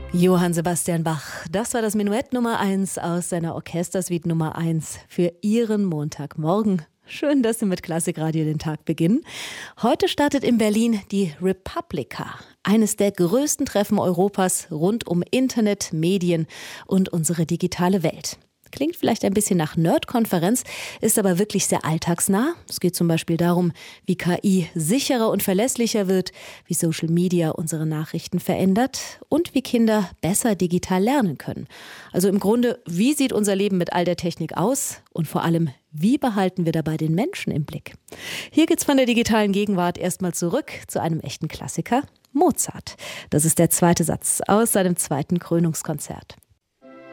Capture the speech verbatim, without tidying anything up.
Johann Sebastian Bach, das war das Menuett Nummer eins aus seiner Orchestersuite Nummer eins für Ihren Montagmorgen. Schön, dass Sie mit Klassikradio den Tag beginnen. Heute startet in Berlin die Republica, eines der größten Treffen Europas rund um Internet, Medien und unsere digitale Welt. Klingt vielleicht ein bisschen nach Nerd-Konferenz, ist aber wirklich sehr alltagsnah. Es geht zum Beispiel darum, wie K I sicherer und verlässlicher wird, wie Social Media unsere Nachrichten verändert und wie Kinder besser digital lernen können. Also im Grunde, wie sieht unser Leben mit all der Technik aus und vor allem, wie behalten wir dabei den Menschen im Blick? Hier geht's von der digitalen Gegenwart erstmal zurück zu einem echten Klassiker, Mozart. Das ist der zweite Satz aus seinem zweiten Krönungskonzert.